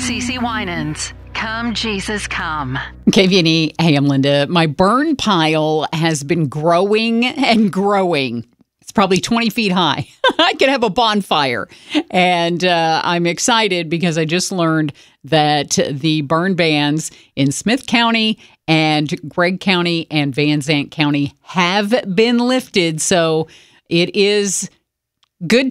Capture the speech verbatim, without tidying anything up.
CeCe Winans. Come, Jesus, come. K V N E, hey, I'm Linda. My burn pile has been growing and growing. It's probably twenty feet high. I could have a bonfire. And uh, I'm excited because I just learned that the burn bans in Smith County and Gregg County and Van Zandt County have been lifted. So it is good